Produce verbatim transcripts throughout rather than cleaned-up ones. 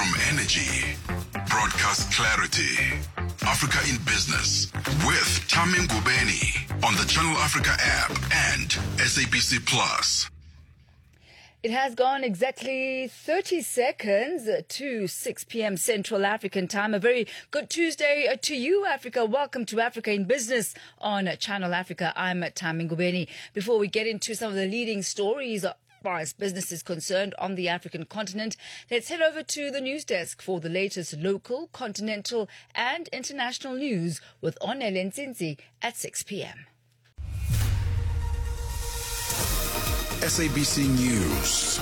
Newsroom energy. Broadcast clarity. Africa in Business with Tami Ngubeni on the Channel Africa app and S A B C Plus. It has gone exactly thirty seconds to six p.m. Central African time. A very good Tuesday to you, Africa. Welcome to Africa in Business on Channel Africa. I'm Tami Ngubeni. Before we get into some of the leading stories as far as business is concerned on the African continent, let's head over to the news desk for the latest local, continental and international news with Onele Nzinzi at six p.m. S A B C News.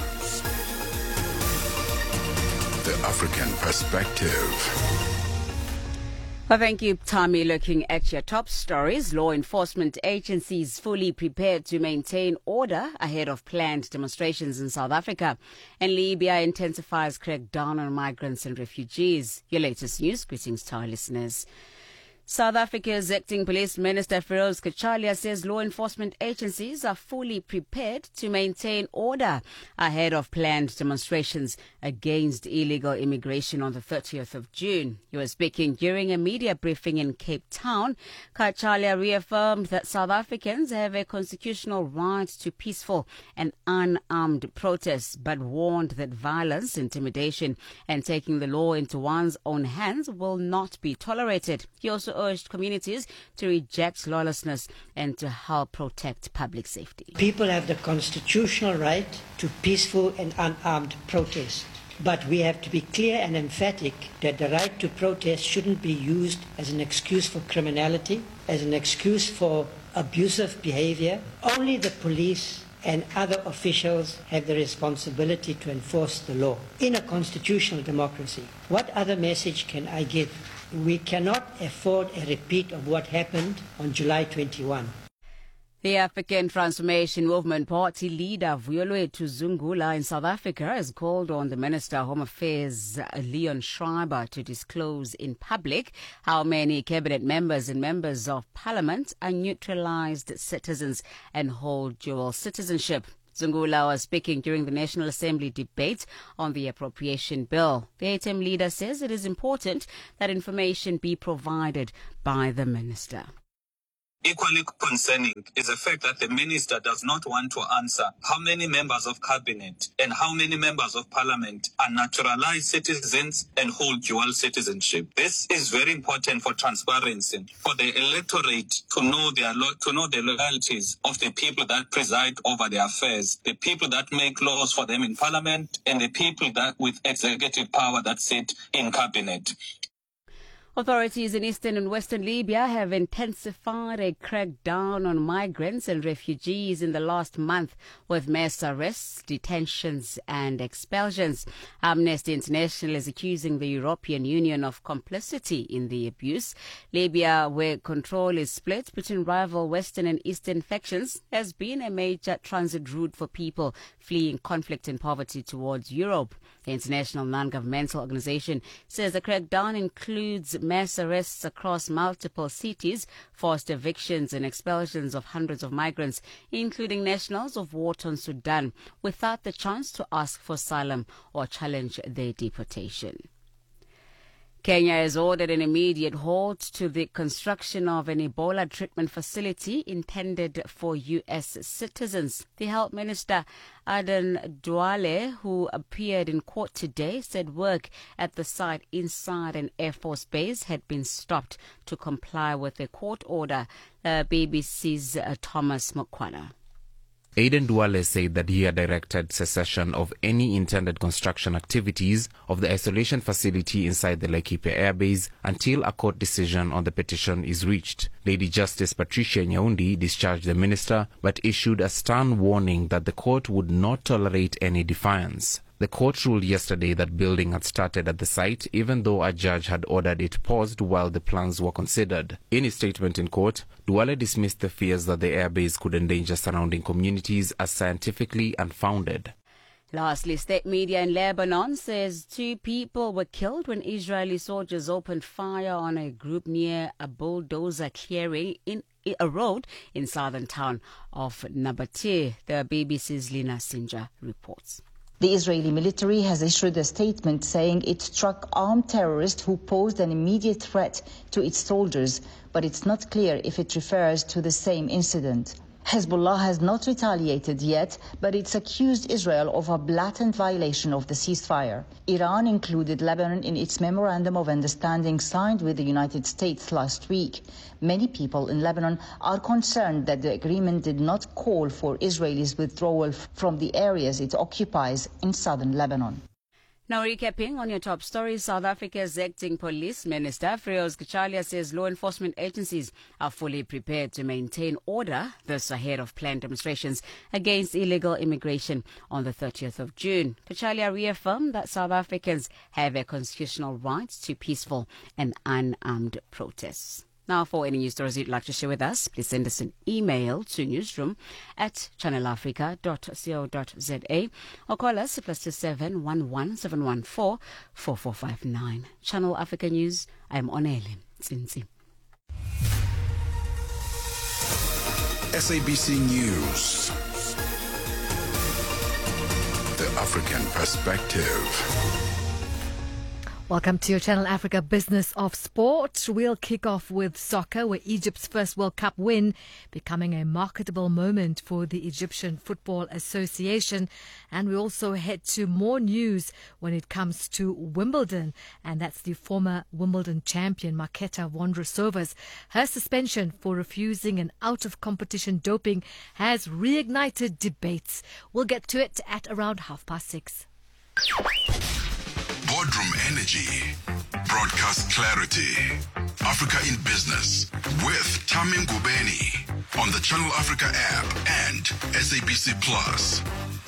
The African Perspective. Well, thank you, Tommy. Looking at your top stories, law enforcement agencies fully prepared to maintain order ahead of planned demonstrations in South Africa. And Libya intensifies crackdown on migrants and refugees. Your latest news. Greetings to our listeners. South Africa's acting police minister Feroz Kachalia says law enforcement agencies are fully prepared to maintain order ahead of planned demonstrations against illegal immigration on the thirtieth of June. He was speaking during a media briefing in Cape Town. Kachalia reaffirmed that South Africans have a constitutional right to peaceful and unarmed protests, but warned that violence, intimidation and taking the law into one's own hands will not be tolerated. He also urged communities to reject lawlessness and to help protect public safety. People have the constitutional right to peaceful and unarmed protest. But we have to be clear and emphatic that the right to protest shouldn't be used as an excuse for criminality, as an excuse for abusive behavior. Only the police and other officials have the responsibility to enforce the law. In a constitutional democracy, what other message can I give? We cannot afford a repeat of what happened on July twenty-first. The African Transformation Movement party leader Vuyolwethu Zungula in South Africa has called on the Minister of Home Affairs Leon Schreiber to disclose in public how many cabinet members and members of parliament are neutralized citizens and hold dual citizenship. Zungula was speaking during the National Assembly debate on the appropriation bill. The A T M leader says it is important that information be provided by the minister. Equally concerning is the fact that the minister does not want to answer how many members of cabinet and how many members of parliament are naturalized citizens and hold dual citizenship. This is very important for transparency, for the electorate to know their lo- to know the loyalties of the people that preside over their affairs, the people that make laws for them in parliament, and the people that with executive power that sit in cabinet. Authorities in eastern and western Libya have intensified a crackdown on migrants and refugees in the last month with mass arrests, detentions and expulsions. Amnesty International is accusing the European Union of complicity in the abuse. Libya, where control is split between rival western and eastern factions, has been a major transit route for people fleeing conflict and poverty towards Europe. The international non-governmental organization says the crackdown includes mass arrests across multiple cities, forced evictions and expulsions of hundreds of migrants, including nationals of war-torn Sudan, without the chance to ask for asylum or challenge their deportation. Kenya has ordered an immediate halt to the construction of an Ebola treatment facility intended for U S citizens. The Health Minister, Aden Duale, who appeared in court today, said work at the site inside an Air Force base had been stopped to comply with a court order. Uh, B B C's uh, Thomas Mokwana. Aden Duale said that he had directed cessation of any intended construction activities of the isolation facility inside the Laikipia Air Base until a court decision on the petition is reached. Lady Justice Patricia Nyaundi discharged the minister but issued a stern warning that the court would not tolerate any defiance. The court ruled yesterday that building had started at the site, even though a judge had ordered it paused while the plans were considered. In his statement in court, Duale dismissed the fears that the airbase could endanger surrounding communities as scientifically unfounded. Lastly, state media in Lebanon says two people were killed when Israeli soldiers opened fire on a group near a bulldozer clearing in a road in southern town of Nabatea. The B B C's Lina Sinja reports. The Israeli military has issued a statement saying it struck armed terrorists who posed an immediate threat to its soldiers, but it's not clear if it refers to the same incident. Hezbollah has not retaliated yet, but it's accused Israel of a blatant violation of the ceasefire. Iran included Lebanon in its memorandum of understanding signed with the United States last week. Many people in Lebanon are concerned that the agreement did not call for Israelis' withdrawal from the areas it occupies in southern Lebanon. Now recapping on your top stories, South Africa's acting police minister, Feroz Khachalia, says law enforcement agencies are fully prepared to maintain order this ahead of planned demonstrations against illegal immigration on the thirtieth of June. Khachalia reaffirmed that South Africans have a constitutional right to peaceful and unarmed protests. Now, for any news stories you'd like to share with us, please send us an email to newsroom at channel africa dot co dot za or call us plus two seven one one seven one four four four five nine. Channel Africa News, I'm Onele Tsinzi. S A B C News. The African Perspective. Welcome to your Channel Africa Business of Sport. We'll kick off with soccer, where Egypt's first World Cup win becoming a marketable moment for the Egyptian Football Association. And we also head to more news when it comes to Wimbledon, and that's the former Wimbledon champion Marketa Vondrousovas. Her suspension for refusing an out-of-competition doping has reignited debates. We'll get to it at around half past six. Boardroom Energy. Broadcast clarity. Africa in Business with Tamim Ngubeni on the Channel Africa app and S A B C Plus.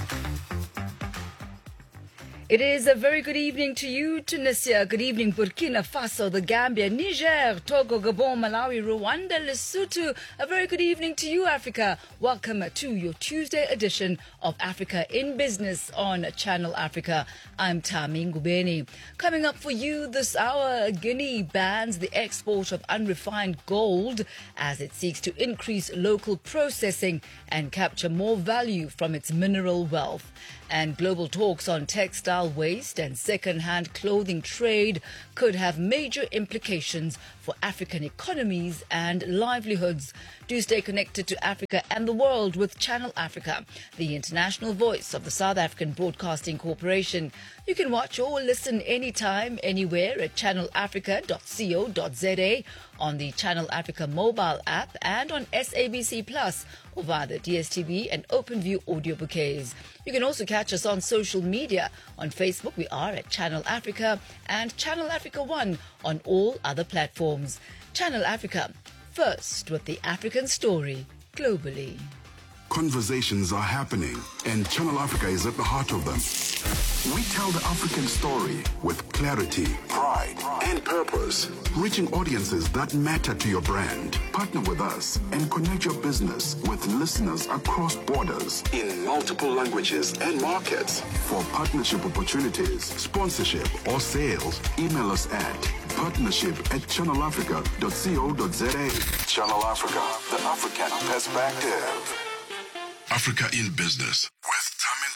It is a very good evening to you, Tunisia. Good evening, Burkina Faso, the Gambia, Niger, Togo, Gabon, Malawi, Rwanda, Lesotho. A very good evening to you, Africa. Welcome to your Tuesday edition of Africa in Business on Channel Africa. I'm Tami Ngubeni. Coming up for you this hour, Guinea bans the export of unrefined gold as it seeks to increase local processing and capture more value from its mineral wealth. And global talks on textile waste and second-hand clothing trade could have major implications for African economies and livelihoods. Do stay connected to Africa and the world with Channel Africa, the international voice of the South African Broadcasting Corporation. You can watch or listen anytime, anywhere at channel africa dot co dot za, on the Channel Africa mobile app and on S A B C Plus or via the D S T V and OpenView audio bouquets. You can also catch us on social media. On Facebook, we are at Channel Africa and Channel Africa One on all other platforms. Channel Africa, first with the African story globally. Conversations are happening, and Channel Africa is at the heart of them. We tell the African story with clarity, pride, and purpose, reaching audiences that matter to your brand. Partner with us and connect your business with listeners across borders in multiple languages and markets. For partnership opportunities, sponsorship, or sales, email us at partnership at channel africa dot co dot za. Channel Africa, the African Perspective. Africa in Business with Tamim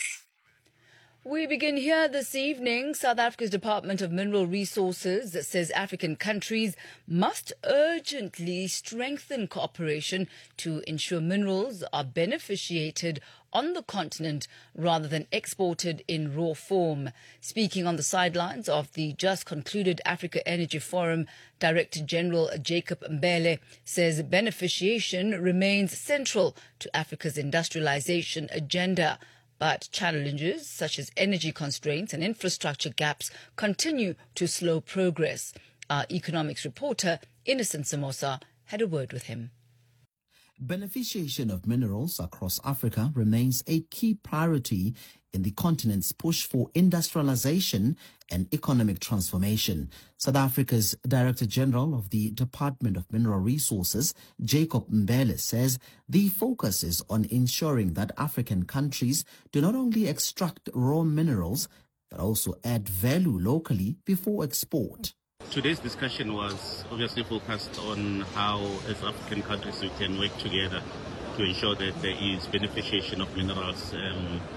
Ngubeni. We begin here this evening. South Africa's Department of Mineral Resources says African countries must urgently strengthen cooperation to ensure minerals are beneficiated on the continent rather than exported in raw form. Speaking on the sidelines of the just concluded Africa Energy Forum, Director General Jacob Mbele says beneficiation remains central to Africa's industrialization agenda. But challenges such as energy constraints and infrastructure gaps continue to slow progress. Our economics reporter, Innocent Samosa, had a word with him. Beneficiation of minerals across Africa remains a key priority in the continent's push for industrialization and economic transformation. South Africa's Director General of the Department of Mineral Resources, Jacob Mbele, says the focus is on ensuring that African countries do not only extract raw minerals, but also add value locally before export. Today's discussion was obviously focused on how, as African countries, we can work together to ensure that there is beneficiation of minerals um,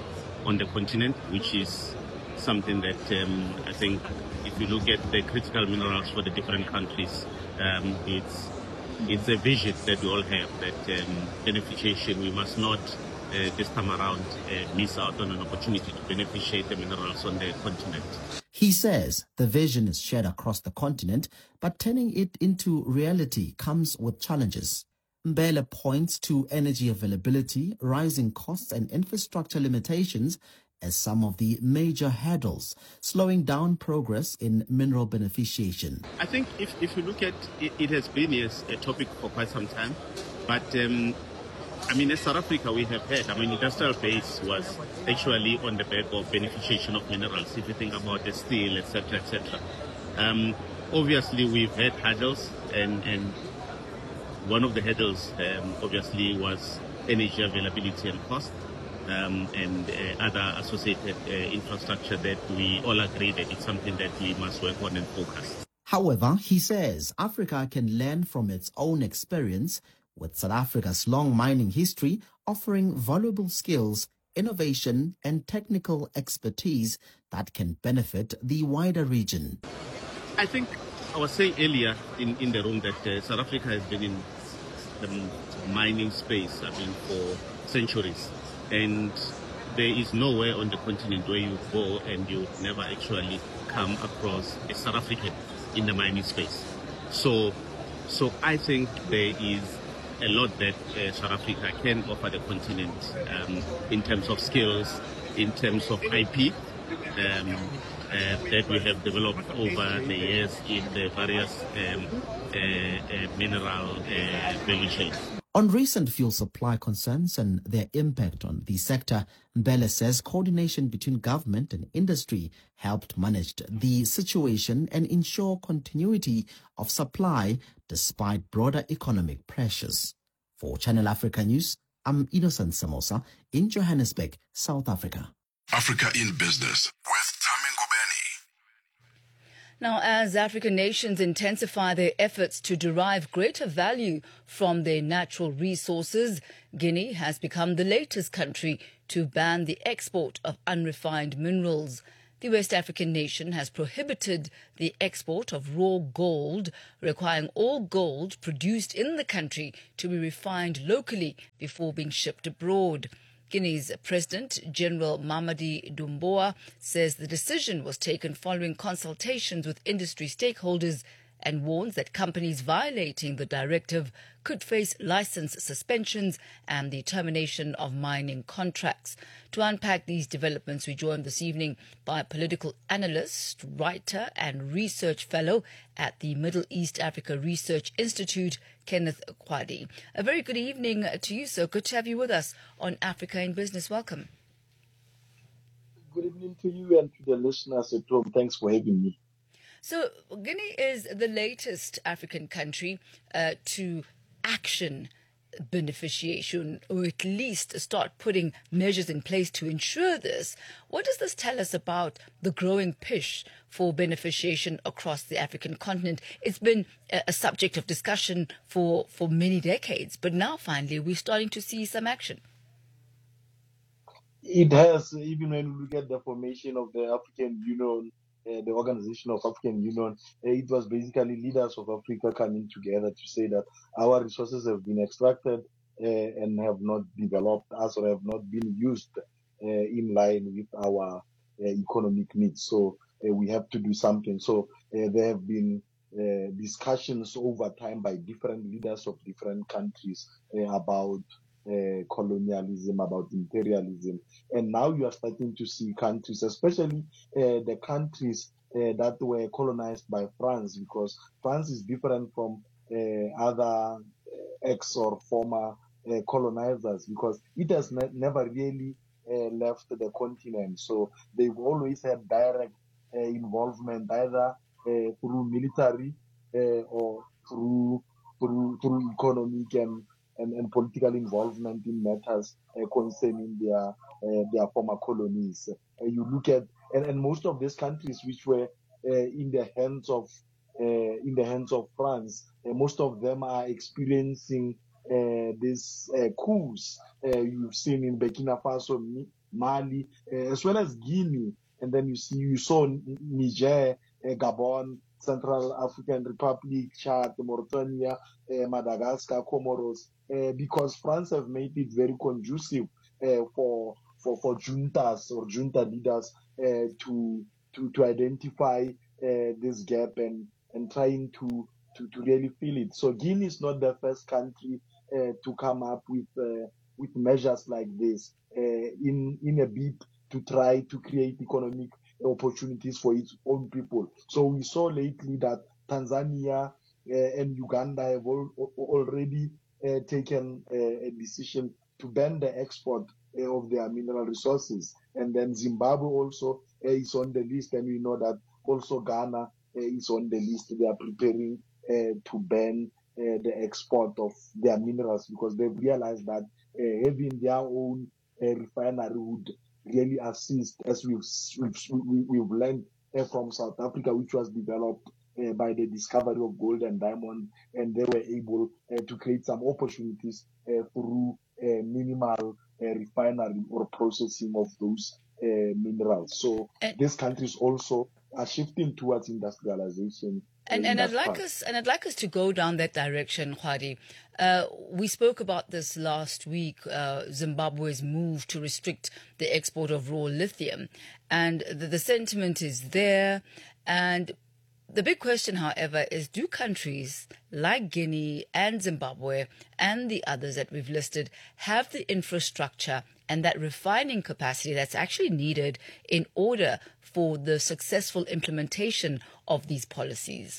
on the continent, which is something that um, I think if you look at the critical minerals for the different countries, um, it's it's a vision that we all have, that um, beneficiation, we must not uh, this time around uh, miss out on an opportunity to beneficiate the minerals on the continent. He says the vision is shared across the continent, but turning it into reality comes with challenges. Mbele points to energy availability, rising costs and infrastructure limitations as some of the major hurdles, slowing down progress in mineral beneficiation. I think if, if you look at it, it has been yes, a topic for quite some time, but um, I mean, in South Africa, we have had, I mean, industrial base was actually on the back of beneficiation of minerals, if you think about the steel, et cetera, et cetera. Um, obviously, we've had hurdles, and, and one of the hurdles, um, obviously, was energy availability and cost, um, and uh, other associated uh, infrastructure that we all agree that it's something that we must work on and focus. However, he says Africa can learn from its own experience, with South Africa's long mining history offering valuable skills, innovation and technical expertise that can benefit the wider region. I think I was saying earlier in, in the room that uh, South Africa has been in the mining space, I mean, for centuries. And there is nowhere on the continent where you go and you never actually come across a South African in the mining space. So, so I think there is a lot that uh, South Africa can offer the continent um, in terms of skills, in terms of I P um, uh, that we have developed over the years in the various um, uh, uh, mineral uh, value chains. On recent fuel supply concerns and their impact on the sector, Mbele says coordination between government and industry helped manage the situation and ensure continuity of supply despite broader economic pressures. For Channel Africa News, I'm Innocent Samosa in Johannesburg, South Africa. Africa in Business with Tami Ngubeni. Now, as African nations intensify their efforts to derive greater value from their natural resources, Guinea has become the latest country to ban the export of unrefined minerals. The West African nation has prohibited the export of raw gold, requiring all gold produced in the country to be refined locally before being shipped abroad. Guinea's President General Mamadi Doumbouya says the decision was taken following consultations with industry stakeholders and warns that companies violating the directive could face license suspensions and the termination of mining contracts. To unpack these developments, we joined this evening by political analyst, writer and research fellow at the Middle East Africa Research Institute, Kenneth Kwadi. A very good evening to you, sir. Good to have you with us on Africa in Business. Welcome. Good evening to you and to the listeners at home. Thanks for having me. So Guinea is the latest African country uh, to action beneficiation, or at least start putting measures in place to ensure this. What does this tell us about the growing push for beneficiation across the African continent? It's been a, a subject of discussion for, for many decades, but now finally we're starting to see some action. It has, even when we look at the formation of the African Union, Uh, the Organization of African Union, uh, it was basically leaders of Africa coming together to say that our resources have been extracted uh, and have not developed as or have not been used uh, in line with our uh, economic needs. So uh, we have to do something. So uh, there have been uh, discussions over time by different leaders of different countries uh, about Uh, colonialism, about imperialism, and now you are starting to see countries, especially uh, the countries uh, that were colonized by France, because France is different from uh, other uh, ex or former uh, colonizers, because it has ne- never really uh, left the continent. So they've always had direct uh, involvement, either uh, through military uh, or through through through economic and And, and political involvement in matters uh, concerning their uh, their former colonies. Uh, you look at and, and most of these countries which were uh, in the hands of uh, in the hands of France, uh, most of them are experiencing uh, these uh, coups. Uh, you've seen in Burkina Faso Mali, uh, as well as Guinea, and then you see you saw Niger, uh, Gabon, Central African Republic, Chad, Mauritania, uh, Madagascar, Comoros, uh, because France have made it very conducive uh, for for for juntas or junta leaders uh, to to to identify uh, this gap and and trying to to to really fill it. So Guinea is not the first country uh, to come up with uh, with measures like this uh, in in a bid to try to create economic opportunities for its own people. So we saw lately that Tanzania uh, and Uganda have al- already uh, taken uh, a decision to ban the export uh, of their mineral resources. And then Zimbabwe also uh, is on the list, and we know that also Ghana uh, is on the list. They are preparing uh, to ban uh, the export of their minerals because they've realized that uh, having their own uh, refinery would really assist, as we've we've, we've learned uh, from South Africa, which was developed uh, by the discovery of gold and diamond, and they were able uh, to create some opportunities uh, through uh, minimal uh, refinery or processing of those uh, minerals. So And- these countries also are shifting towards industrialization. And in and that I'd like part. us and I'd like us to go down that direction, Khwadi. Uh, we spoke about this last week. Uh, Zimbabwe's move to restrict the export of raw lithium, and the, the sentiment is there. And the big question, however, is: do countries like Guinea and Zimbabwe and the others that we've listed have the infrastructure and that refining capacity that's actually needed in order for the successful implementation of these policies?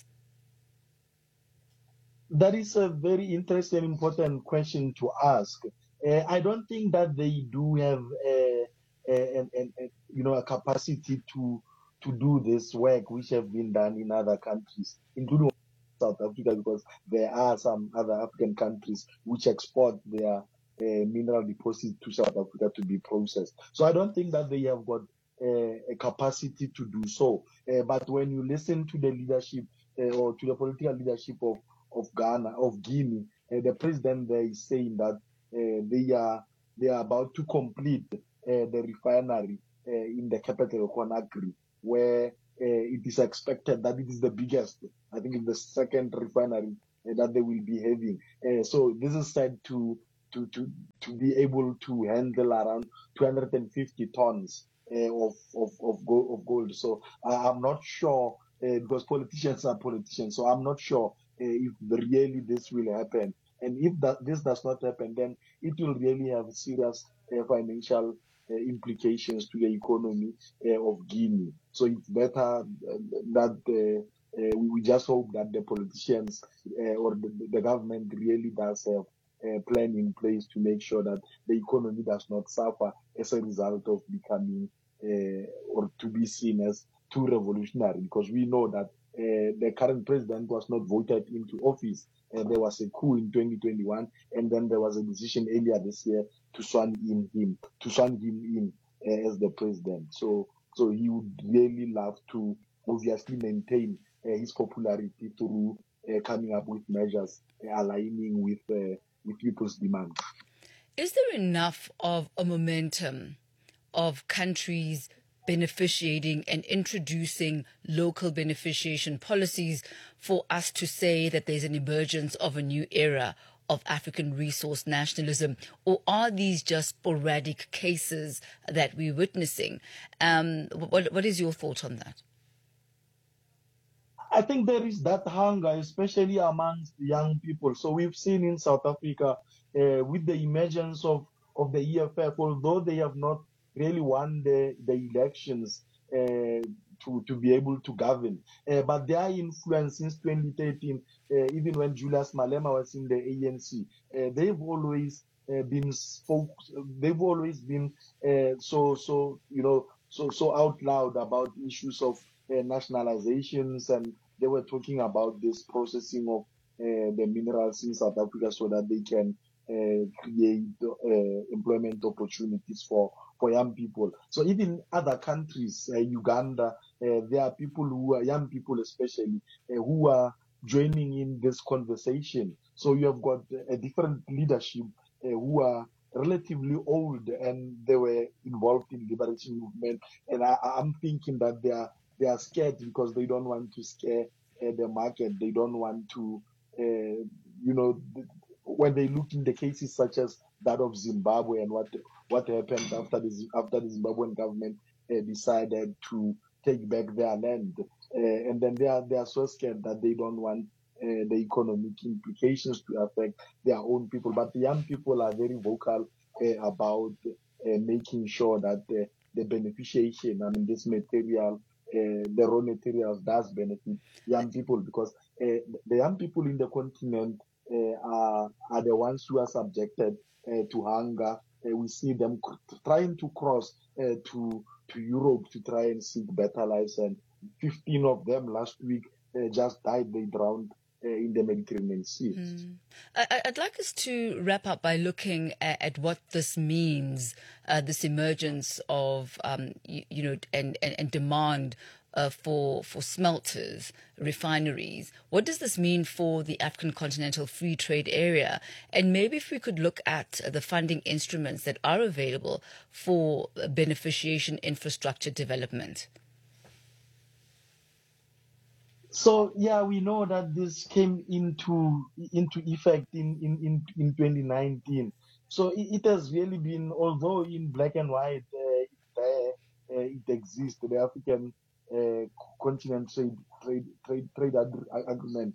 That is a very interesting, important question to ask. Uh, I don't think that they do have, a, a, a, a, you know, a capacity to to do this work, which have been done in other countries, including South Africa, because there are some other African countries which export their uh, mineral deposits to South Africa to be processed. So I don't think that they have got uh, a capacity to do so. Uh, but when you listen to the leadership uh, or to the political leadership of of Ghana, of Guinea, uh, the president there is saying that uh, they are they are about to complete uh, the refinery uh, in the capital, Conakry, where uh, it is expected that it is the biggest. I think it's the second refinery uh, that they will be having. Uh, so this is said to to to to be able to handle around two hundred fifty tons uh, of of of gold, of gold. So I, I'm not sure uh, because politicians are politicians. So I'm not sure uh, if really this will happen. And if that this does not happen, then it will really have serious uh, financial uh, implications to the economy uh, of Guinea. So it's better uh, that uh, uh, we just hope that the politicians uh, or the, the government really does have a plan in place to make sure that the economy does not suffer as a result of becoming uh, or to be seen as too revolutionary, because we know that uh, the current president was not voted into office. Uh, there was a coup in twenty twenty-one, and then there was a decision earlier this year to swan in him, to swan him in uh, as the president. So, so he would really love to obviously maintain uh, his popularity through uh, coming up with measures uh, aligning with uh, with people's demands. Is there enough of a momentum of countries beneficiating and introducing local beneficiation policies for us to say that there's an emergence of a new era of African resource nationalism? Or are these just sporadic cases that we're witnessing? Um, what, what is your thought on that? I think there is that hunger, especially amongst young people. So we've seen in South Africa uh, with the emergence of, of the E F F, although they have not really won the, the elections uh, to, to be able to govern. Uh, but their influence since twenty thirteen, uh, even when Julius Malema was in the A N C, uh, they've always uh, been spoke, they've always been uh, so, so, you know, so, so out loud about issues of uh, nationalizations, and they were talking about this processing of uh, the minerals in South Africa so that they can uh, create uh, employment opportunities for for young people. So even other countries, uh, Uganda, uh, there are people who are young people, especially uh, who are joining in this conversation. So you have got a different leadership uh, who are relatively old and they were involved in liberation movement. And I, I'm thinking that they are they are scared because they don't want to scare uh, the market. They don't want to, uh, you know, when they look in the cases such as that of Zimbabwe and what what happened after the after the Zimbabwean government uh, decided to take back their land, uh, and then they are they are so scared that they don't want uh, the economic implications to affect their own people. But the young people are very vocal uh, about uh, making sure that uh, the beneficiation, I mean, this material. Uh, the raw materials does benefit young people because uh, the young people in the continent uh, are, are the ones who are subjected uh, to hunger. Uh, we see them c- trying to cross uh, to to Europe to try and seek better lives, and fifteen of them last week uh, just died. They drowned uh, in the Mediterranean Sea. Mm. I, I'd like us to wrap up by looking at, at what this means, uh, this emergence of, um, you, you know, and, and, and demand uh, for for smelters, refineries. What does this mean for the African Continental Free Trade Area? And maybe if we could look at the funding instruments that are available for beneficiation infrastructure development. So yeah, we know that this came into into effect in in in, in twenty nineteen. So it, it has really been, although in black and white uh, it, uh, it exists, the African uh, continent trade trade trade trade ag- agreement.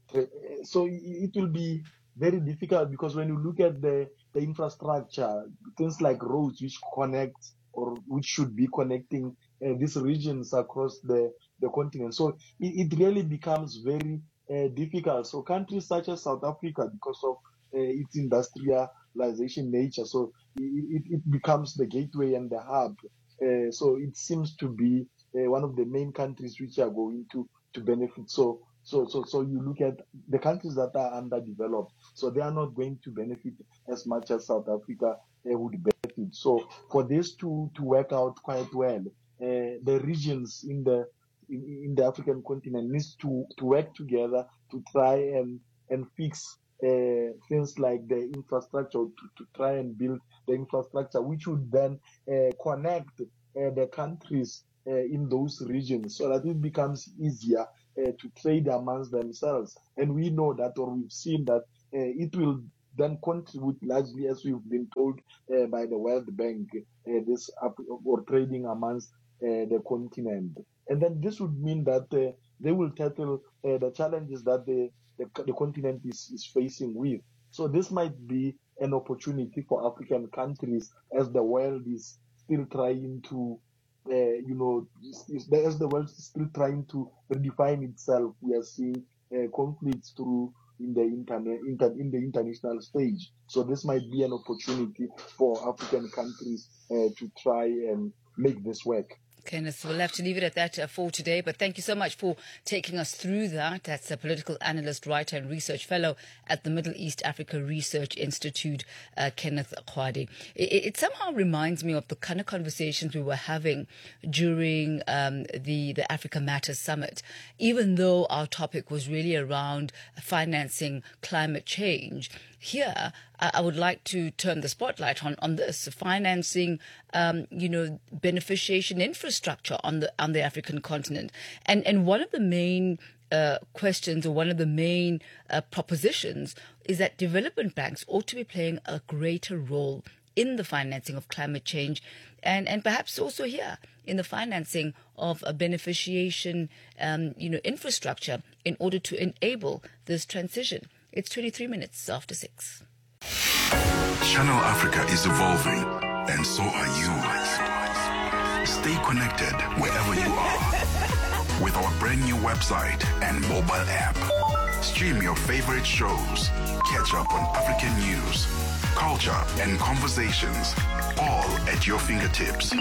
So it, it will be very difficult because when you look at the the infrastructure, things like roads which connect or which should be connecting uh, these regions across the the continent. So it, it really becomes very uh, difficult. So countries such as South Africa, because of uh, its industrialization nature, so it, it becomes the gateway and the hub. Uh, so it seems to be uh, one of the main countries which are going to, to benefit. So so so so you look at the countries that are underdeveloped, so they are not going to benefit as much as South Africa uh, would benefit. So for this to, to work out quite well, uh, the regions in the In, in the African continent needs to, to work together to try and, and fix uh, things like the infrastructure, to, to try and build the infrastructure, which would then uh, connect uh, the countries uh, in those regions so that it becomes easier uh, to trade amongst themselves. And we know that, or we've seen that uh, it will then contribute largely, as we've been told uh, by the World Bank, uh, this or trading amongst uh, the continent. And then this would mean that uh, they will tackle uh, the challenges that the, the, the continent is, is facing with. So this might be an opportunity for African countries as the world is still trying to, uh, you know, as the world is still trying to redefine itself. We are seeing uh, conflicts through in the internet, inter, in the international stage. So this might be an opportunity for African countries uh, to try and make this work. Kenneth, we'll have to leave it at that uh, for today, but thank you so much for taking us through that. That's a political analyst, writer and research fellow at the Middle East Africa Research Institute, uh, Kenneth Khwadi. It, it somehow reminds me of the kind of conversations we were having during um, the, the Africa Matters Summit, even though our topic was really around financing climate change. Here, I would like to turn the spotlight on, on this, financing, um, you know, beneficiation infrastructure on the on the African continent. And and one of the main uh, questions or one of the main uh, propositions is that development banks ought to be playing a greater role in the financing of climate change and, and perhaps also here in the financing of a beneficiation, um, you know, infrastructure in order to enable this transition. It's twenty-three minutes after six. Channel Africa is evolving, and so are you. Stay connected wherever you are with our brand new website and mobile app. Stream your favorite shows, catch up on African news, culture, and conversations, all at your fingertips.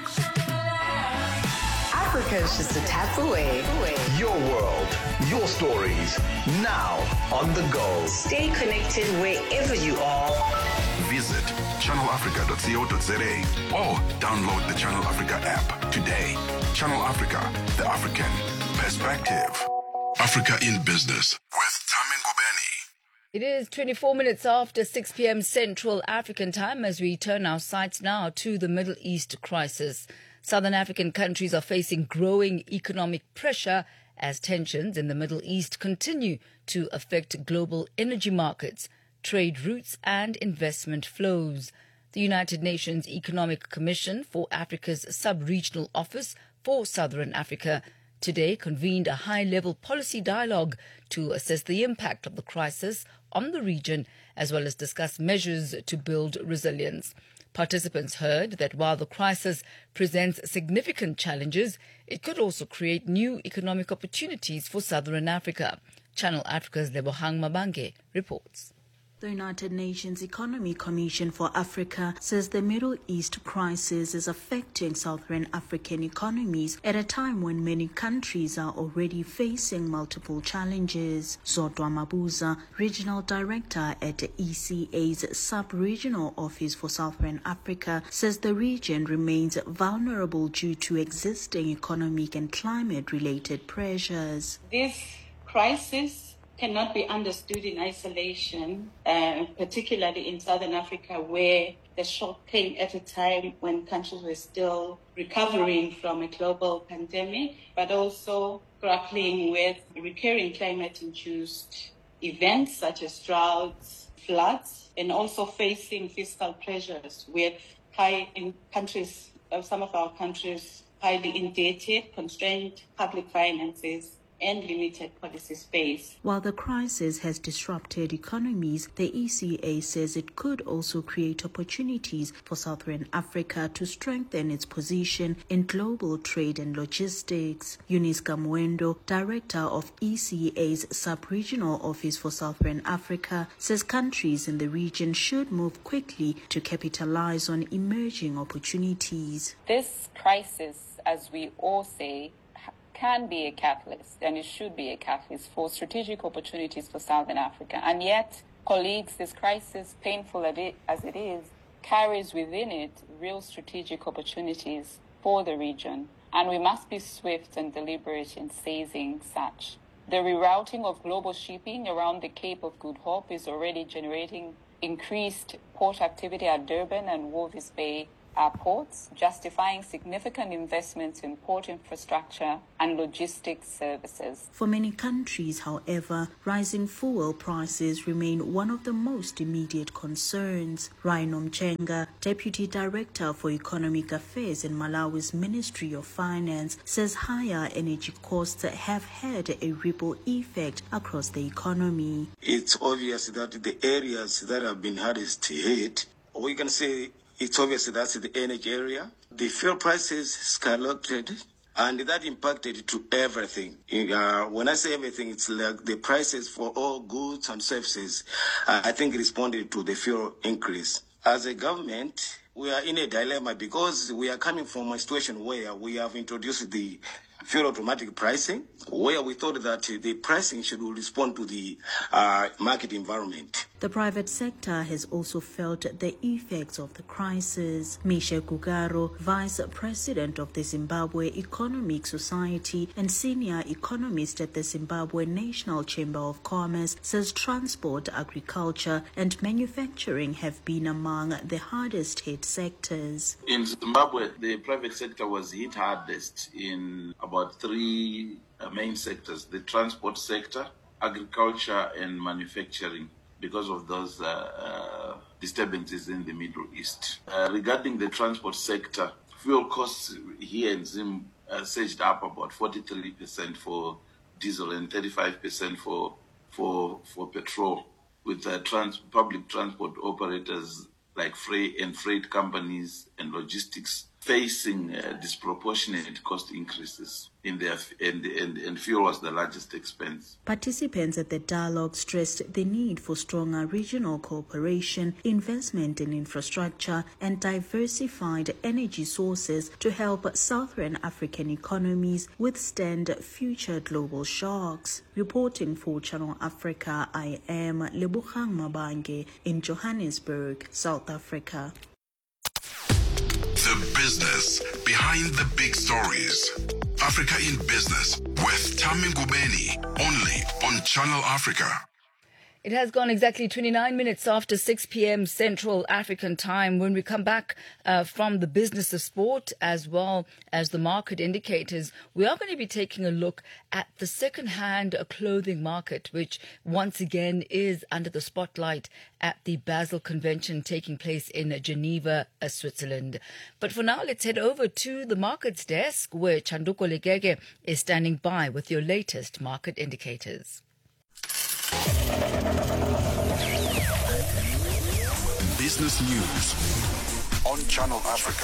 Africa's just a tap away. Your world, your stories, now on the go. Stay connected wherever you are. Visit channel africa dot co dot za or download the Channel Africa app today. Channel Africa, the African perspective. Africa in Business with Tami Ngubeni. It is twenty-four minutes after six p.m. Central African time as we turn our sights now to the Middle East crisis. Southern African countries are facing growing economic pressure as tensions in the Middle East continue to affect global energy markets, trade routes and investment flows. The United Nations Economic Commission for Africa's Sub-Regional Office for Southern Africa today convened a high-level policy dialogue to assess the impact of the crisis on the region as well as discuss measures to build resilience. Participants heard that while the crisis presents significant challenges, it could also create new economic opportunities for Southern Africa. Channel Africa's Lebohang Mabange reports. The United Nations Economic Commission for Africa says the Middle East crisis is affecting Southern African economies at a time when many countries are already facing multiple challenges. Zodwa Mabuza, Regional Director at the E C A's Sub-Regional Office for Southern Africa, says the region remains vulnerable due to existing economic and climate-related pressures. This crisis cannot be understood in isolation, uh, particularly in Southern Africa, where the shock came at a time when countries were still recovering from a global pandemic, but also grappling with recurring climate-induced events such as droughts, floods, and also facing fiscal pressures with high in countries, uh, some of our countries highly indebted, constrained public finances, and limited policy space. While the crisis has disrupted economies, the E C A says it could also create opportunities for Southern Africa to strengthen its position in global trade and logistics. Eunice Kamwendo, Director of E C A's Sub-Regional Office for Southern Africa, says countries in the region should move quickly to capitalize on emerging opportunities. This crisis, as we all say, can be a catalyst, and it should be a catalyst for strategic opportunities for Southern Africa. And yet, colleagues, this crisis, painful as it is, carries within it real strategic opportunities for the region, and we must be swift and deliberate in seizing such. The rerouting of global shipping around the Cape of Good Hope is already generating increased port activity at Durban and Walvis Bay airports, justifying significant investments in port infrastructure and logistics services. For many countries, however, rising fuel prices remain one of the most immediate concerns. Rhino Mchenga, Deputy Director for Economic Affairs in Malawi's Ministry of Finance, says higher energy costs have had a ripple effect across the economy. It's obvious that the areas that have been hardest hit, we can say it's obvious that's the energy area. The fuel prices skyrocketed, and that impacted to everything. Uh, when I say everything, it's like the prices for all goods and services, uh, I think, responded to the fuel increase. As a government, we are in a dilemma because we are coming from a situation where we have introduced the fuel automatic pricing, where we thought that the pricing should respond to the uh, market environment. The private sector has also felt the effects of the crisis. Misha Gugaro, Vice President of the Zimbabwe Economic Society and Senior Economist at the Zimbabwe National Chamber of Commerce, says transport, agriculture and manufacturing have been among the hardest hit sectors. In Zimbabwe, the private sector was hit hardest in about three uh, main sectors: the transport sector, agriculture and manufacturing, because of those uh, uh, disturbances in the Middle East. Uh, regarding the transport sector, fuel costs here in Zim uh, surged up about forty-three percent for diesel and thirty-five percent for for for petrol, with uh, trans- public transport operators like freight and freight companies and logistics facing uh, disproportionate cost increases in their f- and, and, and fuel was the largest expense. Participants at the dialogue stressed the need for stronger regional cooperation, investment in infrastructure and diversified energy sources to help Southern African economies withstand future global shocks. Reporting for Channel Africa, I am Lebohang Mabange in Johannesburg, South Africa. The business behind the big stories. Africa in Business with Tami Ngubeni, only on Channel Africa. It has gone exactly twenty-nine minutes after six p.m. Central African time. When we come back uh, from the business of sport as well as the market indicators, we are going to be taking a look at the second-hand clothing market, which once again is under the spotlight at the Basel Convention taking place in Geneva, uh, Switzerland. But for now, let's head over to the markets desk, where Chanduko Legege is standing by with your latest market indicators. Business News on Channel Africa.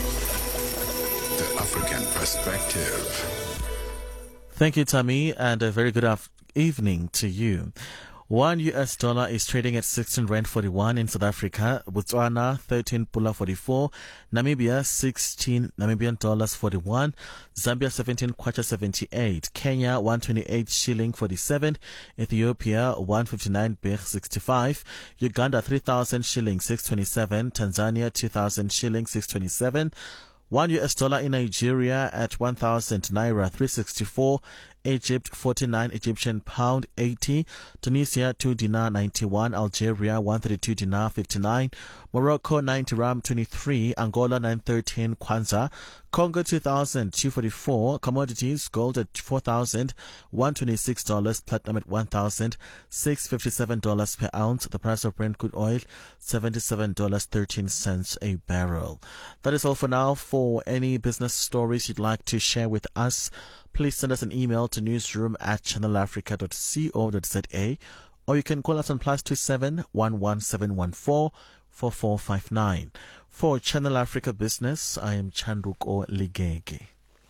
The African Perspective. Thank you, Tammy, and a very good af- evening to you. One U S dollar is trading at sixteen rand forty-one in South Africa, Botswana thirteen pula forty-four, Namibia sixteen Namibian dollars forty-one, Zambia seventeen kwacha seventy-eight, Kenya one twenty-eight shilling forty-seven, Ethiopia one fifty-nine birr sixty-five, Uganda three thousand shilling six twenty-seven, Tanzania two thousand shilling six twenty-seven, one U S dollar in Nigeria at one thousand naira three sixty-four, Egypt forty-nine Egyptian pound eighty, Tunisia two dinar ninety-one, Algeria one thirty-two dinar fifty-nine, Morocco ninety rand twenty-three, Angola nine thirteen kwanza, Congo two thousand two forty-four, commodities gold at four thousand one hundred twenty-six dollars, platinum at one thousand six hundred fifty-seven dollars per ounce, the price of Brent crude oil seventy-seven dollars and thirteen cents a barrel. That is all for now. For any business stories you'd like to share with us, please send us an email to newsroom at channel africa dot co dot za, or you can call us on plus two seven one one seven one four four four five nine. For Channel Africa Business, I am Chanduko Ligege.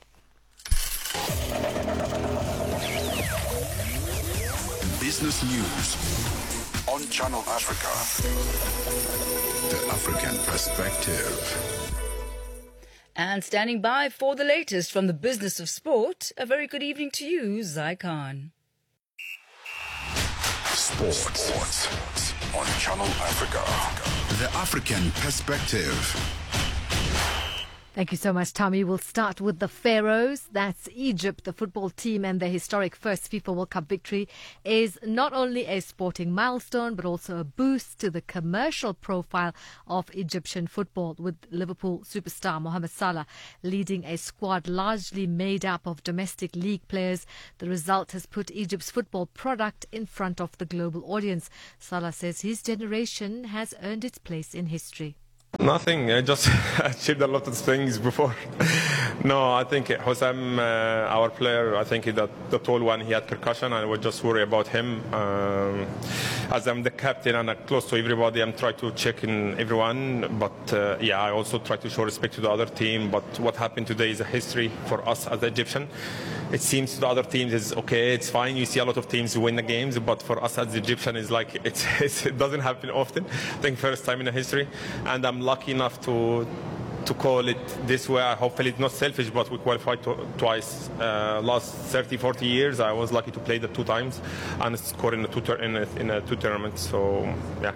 Business News on Channel Africa. The African Perspective. And standing by for the latest from the business of sport, a very good evening to you, Zai Khan. Sports. Sports on Channel Africa. The African Perspective. Thank you so much, Tommy. We'll start with the Pharaohs. That's Egypt. The football team and their historic first FIFA World Cup victory is not only a sporting milestone, but also a boost to the commercial profile of Egyptian football, with Liverpool superstar Mohamed Salah leading a squad largely made up of domestic league players. The result has put Egypt's football product in front of the global audience. Salah says his generation has earned its place in history. Nothing. I just achieved a lot of things before. No, I think Hossam, uh, our player, I think that the tall one, he had percussion. I was just worried about him. Um, as I'm the captain and I'm close to everybody, I'm trying to check in everyone. But uh, yeah, I also try to show respect to the other team. But what happened today is a history for us as the Egyptian. It seems the other teams is okay, it's fine. You see a lot of teams win the games, but for us as the Egyptian, it's like it's, it's, it doesn't happen often. I think first time in the history, and I'm lucky enough to to call it this way. Hopefully it's not selfish, but we qualified to, twice. Uh, last thirty, forty years, I was lucky to play the two times and score in the two in a, in a two tournaments. So yeah.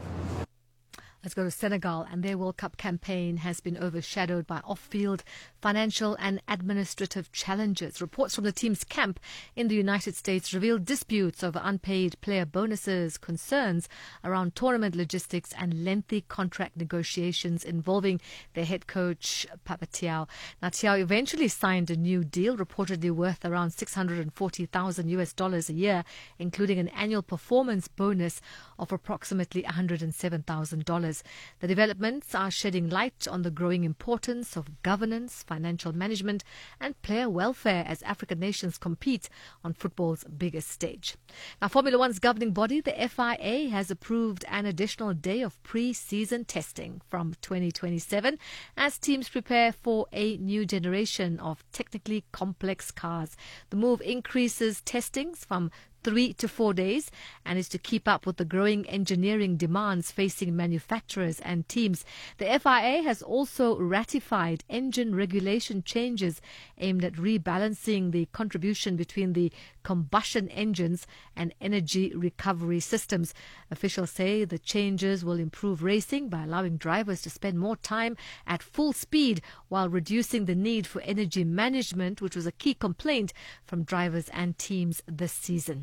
Let's go to Senegal, and their World Cup campaign has been overshadowed by off-field financial and administrative challenges. Reports from the team's camp in the United States reveal disputes over unpaid player bonuses, concerns around tournament logistics, and lengthy contract negotiations involving their head coach, Papa Thiaw. Now, Thiaw eventually signed a new deal, reportedly worth around six hundred forty thousand US dollars a year, including an annual performance bonus of approximately one hundred seven thousand dollars. The developments are shedding light on the growing importance of governance, financial management, and player welfare as African nations compete on football's biggest stage. Now, Formula One's governing body, the F I A, has approved an additional day of pre-season testing from twenty twenty-seven as teams prepare for a new generation of technically complex cars. The move increases testings from three to four days and is to keep up with the growing engineering demands facing manufacturers and teams. The F I A has also ratified engine regulation changes aimed at rebalancing the contribution between the combustion engines and energy recovery systems. Officials say the changes will improve racing by allowing drivers to spend more time at full speed while reducing the need for energy management, which was a key complaint from drivers and teams this season.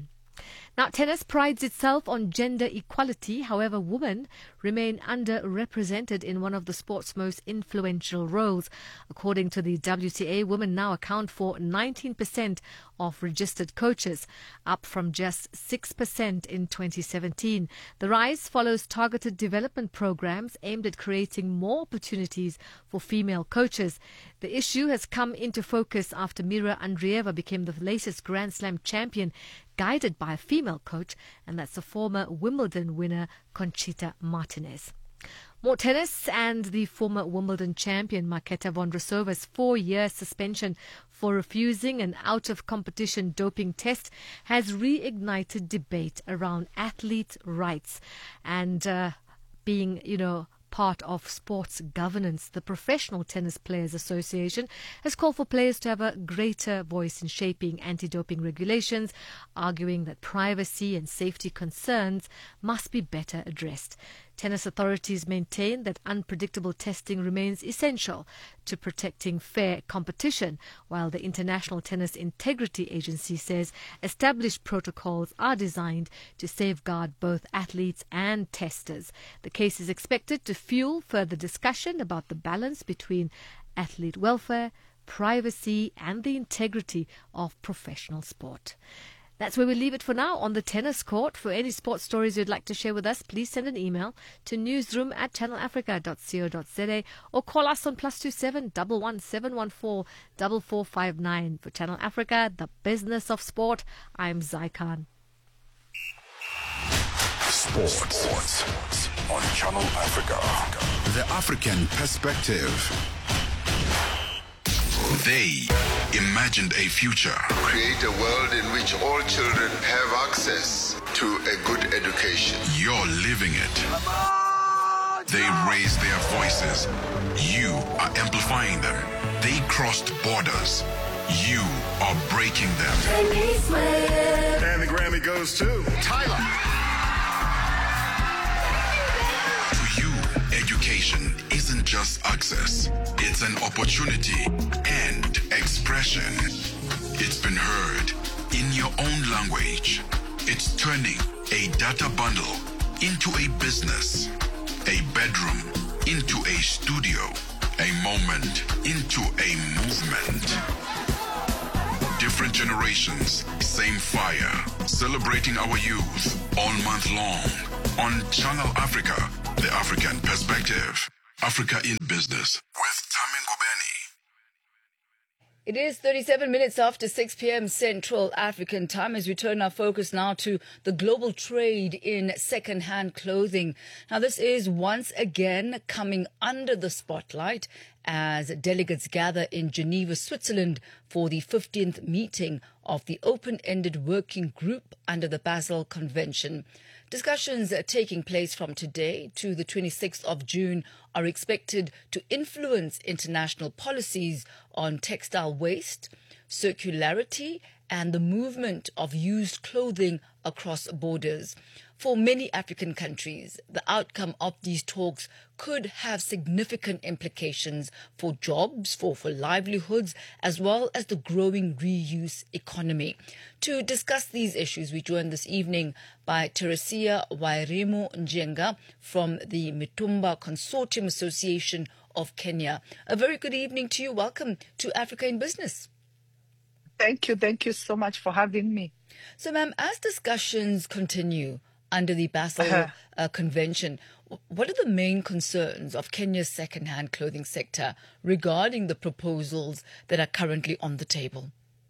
Now, tennis prides itself on gender equality. However, women remain underrepresented in one of the sport's most influential roles. According to the W T A, women now account for nineteen percent of registered coaches, up from just six percent in twenty seventeen. The rise follows targeted development programs aimed at creating more opportunities for female coaches. The issue has come into focus after Mira Andreeva became the latest Grand Slam champion, guided by a female coach, and that's the former Wimbledon winner Conchita Martinez. More tennis, and the former Wimbledon champion Marketa Vondrousova's four-year suspension for refusing an out-of-competition doping test has reignited debate around athlete rights and uh, being, you know, part of sports governance. The Professional Tennis Players Association has called for players to have a greater voice in shaping anti-doping regulations, arguing that privacy and safety concerns must be better addressed. Tennis authorities maintain that unpredictable testing remains essential to protecting fair competition, while the International Tennis Integrity Agency says established protocols are designed to safeguard both athletes and testers. The case is expected to fuel further discussion about the balance between athlete welfare, privacy, and the integrity of professional sport. That's where we leave it for now on the tennis court. For any sports stories you'd like to share with us, please send an email to newsroom at channel africa dot co dot za or call us on plus two seven one one seven one four four four five nine. For Channel Africa, the business of sport, I'm Zai Khan. Sports. Sports on Channel Africa. The African perspective. They imagined a future. Create a world in which all children have access to a good education. You're living it. They raised their voices. You are amplifying them. They crossed borders. You are breaking them. And the Grammy goes to Tyler. To you, education isn't just access. It's an opportunity and expression. It's been heard in your own language. It's turning a data bundle into a business, a bedroom into a studio, a moment into a movement. Different generations, same fire, celebrating our youth all month long on Channel Africa, the African perspective. Africa in Business with Tami Ngubeni. It is thirty-seven minutes after six p.m. Central African time as we turn our focus now to the global trade in second-hand clothing. Now, this is once again coming under the spotlight as delegates gather in Geneva, Switzerland for the fifteenth meeting of the open-ended working group under the Basel Convention. Discussions taking place from today to the twenty-sixth of June are expected to influence international policies on textile waste, circularity, and the movement of used clothing across borders. For many African countries, the outcome of these talks could have significant implications for jobs, for, for livelihoods, as well as the growing reuse economy. To discuss these issues, we joined this evening by Teresia Wairimu Njenga from the Mitumba Consortium Association of Kenya. A very good evening to you. Welcome to Africa in Business. Thank you. Thank you so much for having me. So, ma'am, as discussions continue under the Basel Uh-huh. uh, Convention, what are the main concerns of Kenya's second-hand clothing sector regarding the proposals that are currently on the table?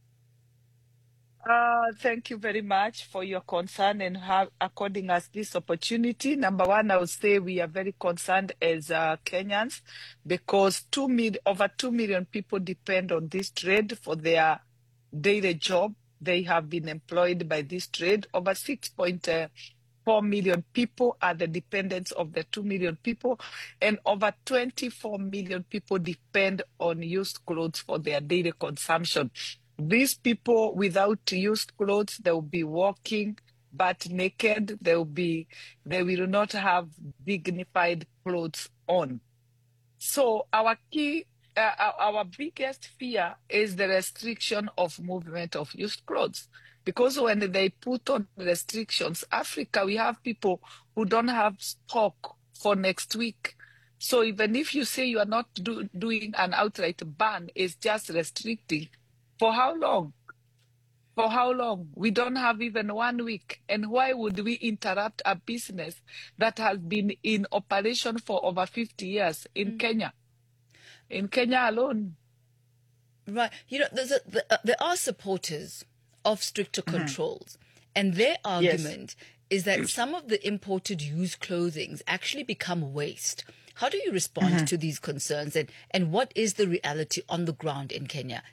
Uh, thank you very much for your concern and have, according us this opportunity. Number one, I would say we are very concerned as uh, Kenyans because two mil- over two million people depend on this trade for their daily job. They have been employed by this trade. Over six point four million people are the dependents of the two million people, and over twenty-four million people depend on used clothes for their daily consumption. These people without used clothes, they will be walking butt naked. They will be, they will not have dignified clothes on. So our key uh, our, our biggest fear is the restriction of movement of used clothes. Because when they put on restrictions, Africa, we have people who don't have stock for next week. So even if you say you are not do, doing an outright ban, it's just restricting. For how long? For how long? We don't have even one week. And why would we interrupt a business that has been in operation for over fifty years in mm. Kenya? In Kenya alone. Right. You know, there's a, the, uh, there are supporters of stricter mm-hmm. controls. And their argument yes. is that some of the imported used clothing actually become waste. How do you respond mm-hmm. to these concerns? And, and what is the reality on the ground in Kenya?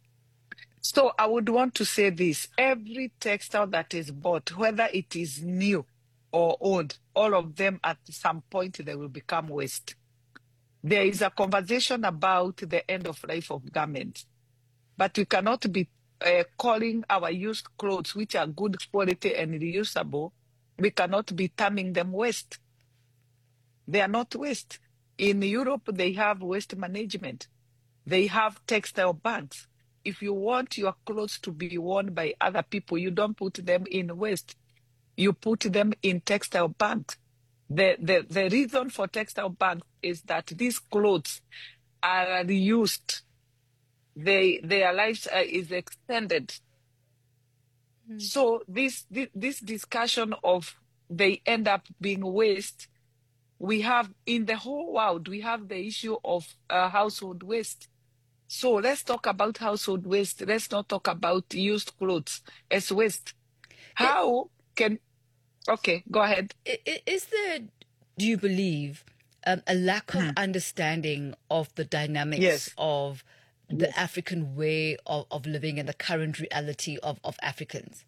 So I would want to say this. Every textile that is bought, whether it is new or old, all of them at some point they will become waste. There is a conversation about the end of life of garments, but we cannot be uh, calling our used clothes, which are good quality and reusable, we cannot be terming them waste. They are not waste. In Europe, they have waste management. They have textile banks. If you want your clothes to be worn by other people, you don't put them in waste. You put them in textile banks. The, the, the reason for textile banks is that these clothes are reused. They, their lives uh, is extended. Mm. So this, this this discussion of they end up being waste, we have in the whole world, we have the issue of uh, household waste. So let's talk about household waste. Let's not talk about used clothes as waste. How it, can... Okay, go ahead. Is there, do you believe, um, a lack of hmm. understanding of the dynamics yes. of the yes. African way of, of living and the current reality of, of Africans?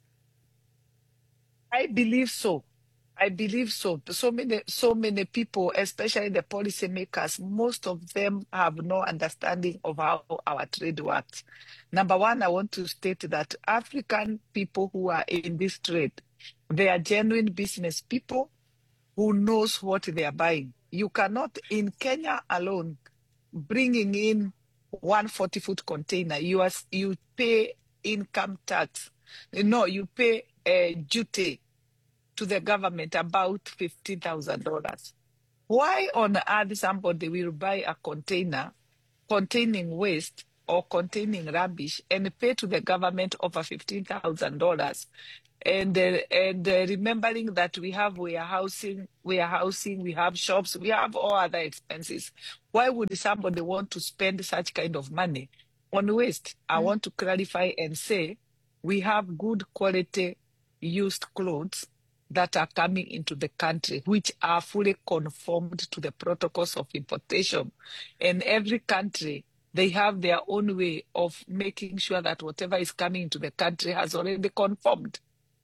I believe so. I believe so. So many, so many people, especially the policymakers, most of them have no understanding of how our trade works. Number one, I want to state that African people who are in this trade, they are genuine business people who knows what they are buying. You cannot, in Kenya alone, bringing in one forty-foot container, you are, you pay income tax. No, you pay a duty to the government about fifteen thousand dollars. Why on earth somebody will buy a container containing waste or containing rubbish and pay to the government over fifteen thousand dollars? And, uh, and uh, remembering that we have warehousing, warehousing, we have shops, we have all other expenses. Why would somebody want to spend such kind of money on waste? Mm. I want to clarify and say we have good quality used clothes that are coming into the country, which are fully conformed to the protocols of importation. And every country, they have their own way of making sure that whatever is coming into the country has already conformed.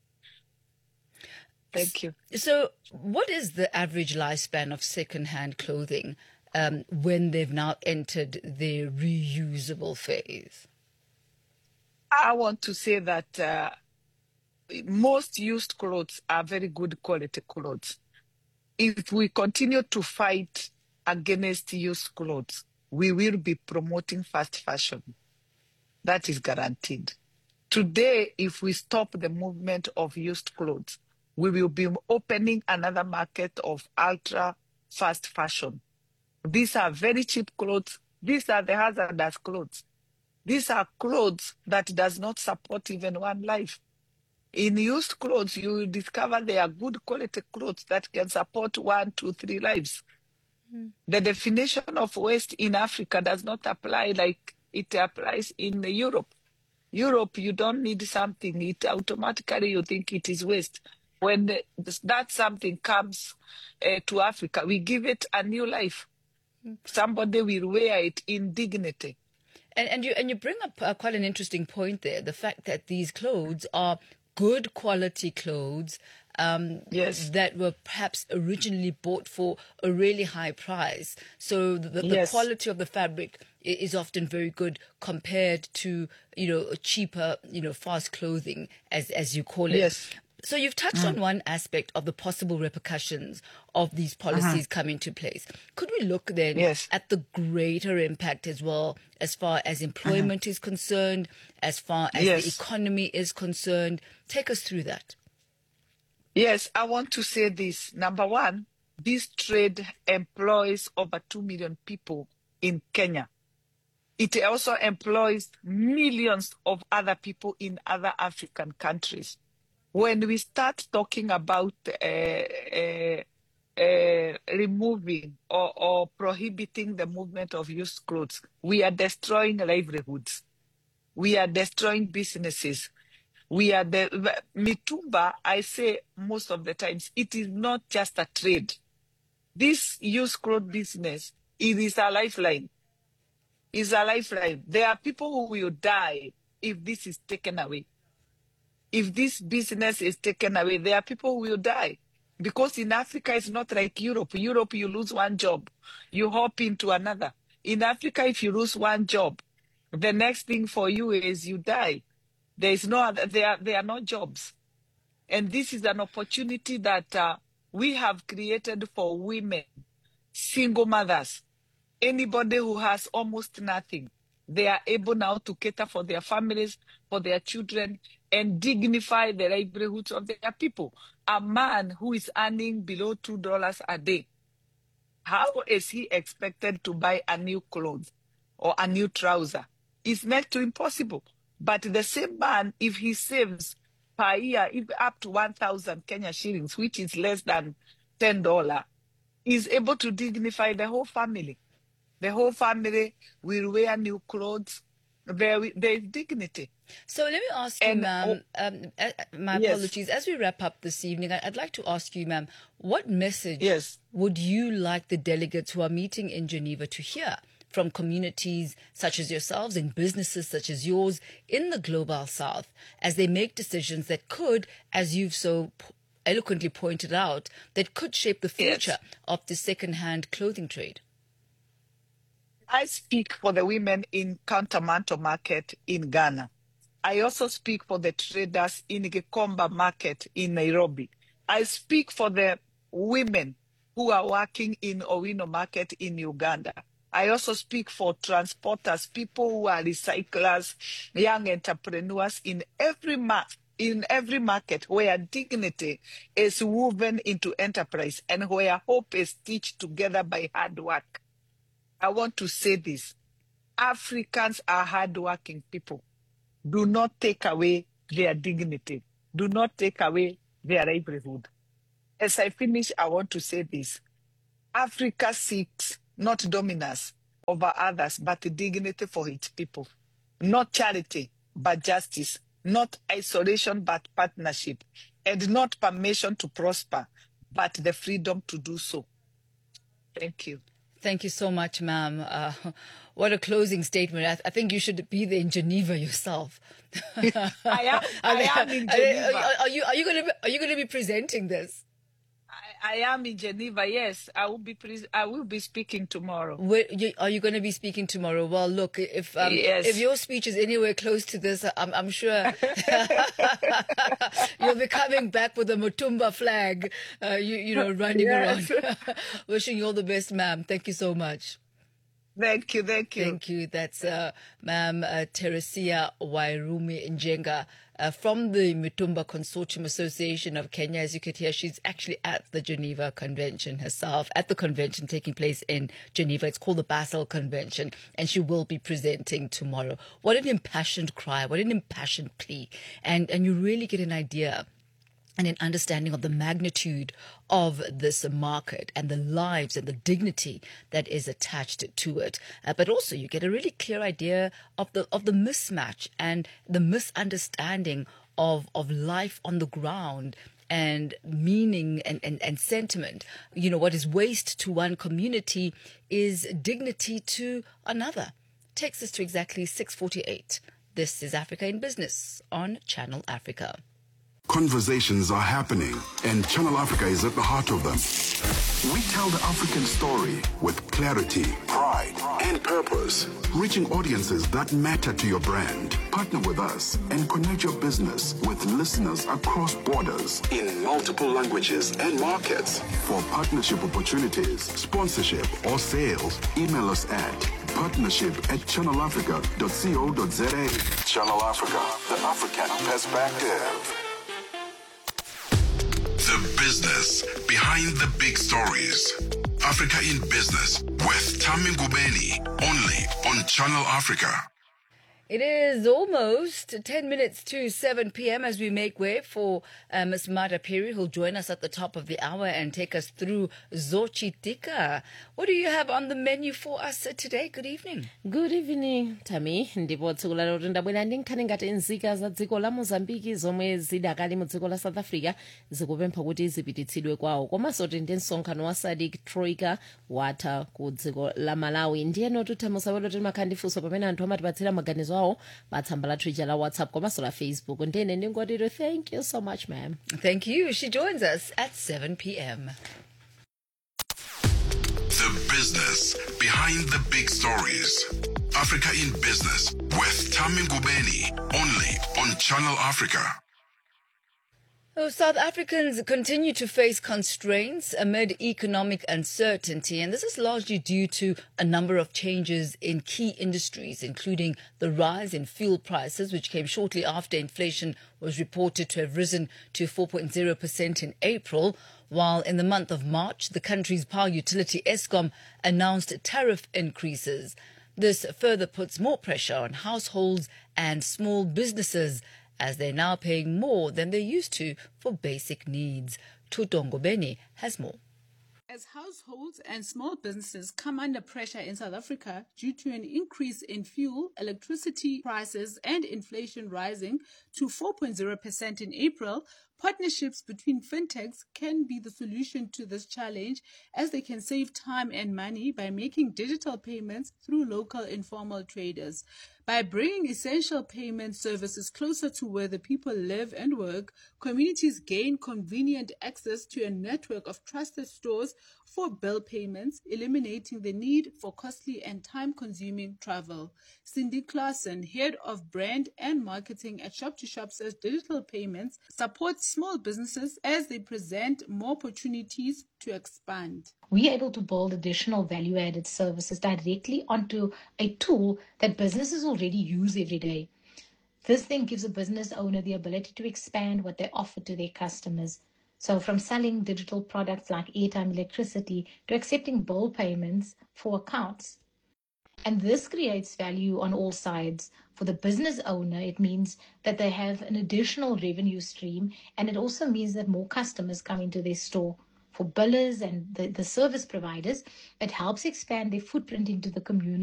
Thank you. So what is the average lifespan of second-hand clothing um, when they've now entered the reusable phase? I want to say that uh, most used clothes are very good quality clothes. If we continue to fight against used clothes, we will be promoting fast fashion. That is guaranteed. Today, if we stop the movement of used clothes, we will be opening another market of ultra fast fashion. These are very cheap clothes. These are the hazardous clothes. These are clothes that does not support even one life. In used clothes, you will discover they are good quality clothes that can support one, two, three lives. Mm. The definition of waste in Africa does not apply like it applies in Europe. Europe, you don't need something. It automatically, you think it is waste. When the, that something comes uh, to Africa, we give it a new life. Mm. Somebody will wear it in dignity. And, and, you, and you bring up uh, quite an interesting point there, the fact that these clothes are good quality clothes um, yes. that were perhaps originally bought for a really high price. So the, the yes. quality of the fabric is often very good compared to, you know, cheaper, you know, fast clothing, as as you call it. Yes. So you've touched Mm. on one aspect of the possible repercussions of these policies Uh-huh. coming to place. Could we look then Yes. at the greater impact as well, as far as employment is concerned, as far as Yes. the economy is concerned? Take us through that. Yes, I want to say this. Number one, this trade employs over two million people in Kenya. It also employs millions of other people in other African countries. When we start talking about uh, uh, uh, removing or, or prohibiting the movement of used clothes, we are destroying livelihoods. We are destroying businesses. We are the Mitumba, I say most of the times, it is not just a trade. This used clothes business, it is a lifeline. It's a lifeline. There are people who will die if this is taken away. If this business is taken away, there are people who will die. Because in Africa, it's not like Europe. Europe, you lose one job, you hop into another. In Africa, if you lose one job, the next thing for you is you die. There is no other, there are, there are no jobs. And this is an opportunity that uh, we have created for women, single mothers, anybody who has almost nothing. They are able now to cater for their families, for their children, and dignify the livelihoods of their people. A man who is earning below two dollars a day, how is he expected to buy a new clothes or a new trouser? It's next to impossible. But the same man, if he saves per year, if up to one thousand Kenya shillings, which is less than ten dollars, is able to dignify the whole family. The whole family will wear new clothes. There, there is dignity. So let me ask you, And- ma'am, um, uh, my Yes. apologies, as we wrap up this evening, I- I'd like to ask you, ma'am, what message Yes. would you like the delegates who are meeting in Geneva to hear from communities such as yourselves and businesses such as yours in the Global South as they make decisions that could, as you've so p- eloquently pointed out, that could shape the Yes. future of the second-hand clothing trade? I speak for the women in Countermanto market in Ghana. I also speak for the traders in Gikomba market in Nairobi. I speak for the women who are working in Owino market in Uganda. I also speak for transporters, people who are recyclers, young entrepreneurs in every ma- in every market where dignity is woven into enterprise and where hope is stitched together by hard work. I want to say this. Africans are hardworking people. Do not take away their dignity. Do not take away their livelihood. As I finish, I want to say this. Africa seeks not dominance over others, but dignity for its people. Not charity, but justice. Not isolation, but partnership. And not permission to prosper, but the freedom to do so. Thank you. Thank you so much, ma'am. Uh, what a closing statement. I, I think you should be there in Geneva yourself. I am, I am in Geneva. Are, are you are you going to are you going to be presenting this? I, I am in Geneva. Yes, I will be. Pre- I will be speaking tomorrow. Where, you, are you going to be speaking tomorrow? Well, look, if um, Yes. if your speech is anywhere close to this, I'm, I'm sure you'll be coming back with a Mutumba flag. Uh, you you know, running Yes. around. Wishing you all the best, ma'am. Thank you so much. Thank you, thank you. Thank you. That's uh, Ma'am uh, Teresia Wairumi Njenga uh, from the Mutumba Consortium Association of Kenya. As you could hear, she's actually at the Geneva Convention herself, at the convention taking place in Geneva. It's called the Basel Convention, and she will be presenting tomorrow. What an impassioned cry, what an impassioned plea. And, and you really get an idea and an understanding of the magnitude of this market and the lives and the dignity that is attached to it. Uh, but also you get a really clear idea of the of the mismatch and the misunderstanding of, of life on the ground and meaning and, and, and sentiment. You know, what is waste to one community is dignity to another. Takes us to exactly six forty-eight. This is Africa in Business on Channel Africa. Conversations are happening, and Channel Africa is at the heart of them. We tell the African story with clarity, pride, pride, and purpose. Reaching audiences that matter to your brand. Partner with us and connect your business with listeners across borders in multiple languages and markets. For partnership opportunities, sponsorship, or sales, email us at partnership at channel africa dot co dot za. Channel Africa, the African perspective. The business behind the big stories. Africa in Business with Tami Ngubeni, only on Channel Africa. It is almost ten minutes to seven p.m. as we make way for uh, Miz Mada Piri, who'll join us at the top of the hour and take us through Zochitika. What do you have on the menu for us today? Good evening. Good evening, Tami. Ndipo tsiku lero ndabwera ndi nkhani ngati nzika za dziko la Mozambique zomwe zidakali mu dziko la South Africa zikupempha kuti zipititsidwe kwawo. Komanso ndi msonkhano wa SADC Troika watha ku dziko la Malawi. Ndiyeno tuthamusabelo kuti makhandifunso pamene anthu amatipatsira maganizo awo patsamba la Twitter la WhatsApp komanso la Facebook. Ndine ndingotero thank you so much, ma'am. Thank you. She joins us at seven p.m. The business behind the big stories. Africa in Business with Tami Ngubeni, only on Channel Africa. Oh, South Africans continue to face constraints amid economic uncertainty, and this is largely due to a number of changes in key industries, including the rise in fuel prices, which came shortly after inflation was reported to have risen to four point zero percent in April, while in the month of March, the country's power utility Eskom announced tariff increases. This further puts more pressure on households and small businesses, as they're now paying more than they used to for basic needs. Tutongo Beni has more. As households and small businesses come under pressure in South Africa due to an increase in fuel, electricity prices and inflation rising to four point zero percent in April, partnerships between fintechs can be the solution to this challenge, as they can save time and money by making digital payments through local informal traders. By bringing essential payment services closer to where the people live and work, communities gain convenient access to a network of trusted stores for bill payments, eliminating the need for costly and time-consuming travel. Cindy Claassen, head of brand and marketing at Shop to Shop, says digital payments support small businesses as they present more opportunities to expand. We are able to build additional value-added services directly onto a tool that businesses already use every day. This then gives a business owner the ability to expand what they offer to their customers. So from selling digital products like airtime, electricity, to accepting bill payments for accounts. And this creates value on all sides. For the business owner, it means that they have an additional revenue stream, and it also means that more customers come into their store. For billers and the, the service providers, it helps expand their footprint into the community.